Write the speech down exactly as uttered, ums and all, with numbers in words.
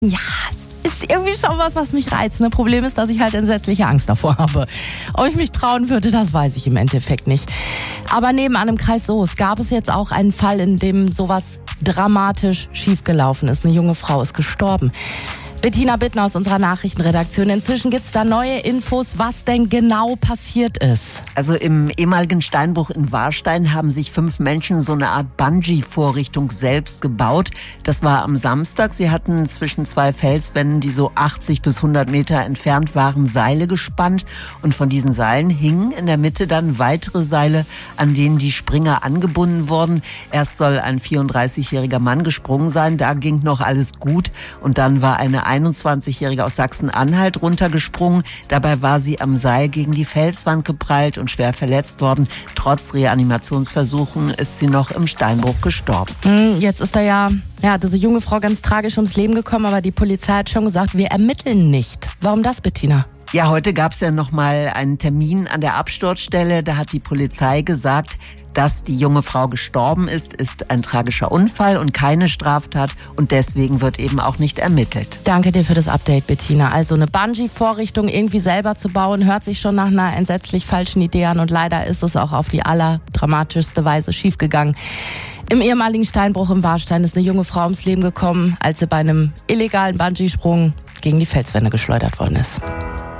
Ja, es ist irgendwie schon was, was mich reizt. Das Problem ist, dass ich halt entsetzliche Angst davor habe. Ob ich mich trauen würde, das weiß ich im Endeffekt nicht. Aber nebenan im Kreis Soest gab es jetzt auch einen Fall, in dem sowas dramatisch schiefgelaufen ist. Eine junge Frau ist gestorben. Bettina Bittner aus unserer Nachrichtenredaktion. Inzwischen gibt's da neue Infos, was denn genau passiert ist. Also im ehemaligen Steinbruch in Warstein haben sich fünf Menschen so eine Art Bungee-Vorrichtung selbst gebaut. Das war am Samstag. Sie hatten zwischen zwei Felswänden, die so achtzig bis hundert Meter entfernt waren, Seile gespannt. Und von diesen Seilen hingen in der Mitte dann weitere Seile, an denen die Springer angebunden wurden. Erst soll ein vierunddreißigjähriger Mann gesprungen sein. Da ging noch alles gut. Und dann war eine einundzwanzigjährige aus Sachsen-Anhalt runtergesprungen. Dabei war sie am Seil gegen die Felswand geprallt und schwer verletzt worden. Trotz Reanimationsversuchen ist sie noch im Steinbruch gestorben. Jetzt ist da ja, ja diese junge Frau ganz tragisch ums Leben gekommen, aber die Polizei hat schon gesagt, wir ermitteln nicht. Warum das, Bettina? Ja, heute gab es ja nochmal einen Termin an der Absturzstelle. Da hat die Polizei gesagt, dass die junge Frau gestorben ist, ist ein tragischer Unfall und keine Straftat. Und deswegen wird eben auch nicht ermittelt. Danke dir für das Update, Bettina. Also eine Bungee-Vorrichtung irgendwie selber zu bauen, hört sich schon nach einer entsetzlich falschen Idee an. Und leider ist es auch auf die allerdramatischste Weise schiefgegangen. Im ehemaligen Steinbruch im Warstein ist eine junge Frau ums Leben gekommen, als sie bei einem illegalen Bungee-Sprung gegen die Felswände geschleudert worden ist.